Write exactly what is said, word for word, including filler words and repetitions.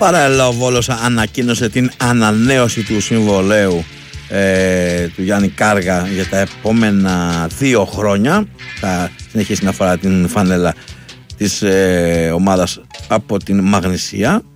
Παράλληλα, ο Βόλος ανακοίνωσε την ανανέωση του συμβολαίου ε, του Γιάννη Κάργα για τα επόμενα δύο χρόνια. Θα συνεχίσει να φορά την φανέλα της ε, ομάδας από την Μαγνησία.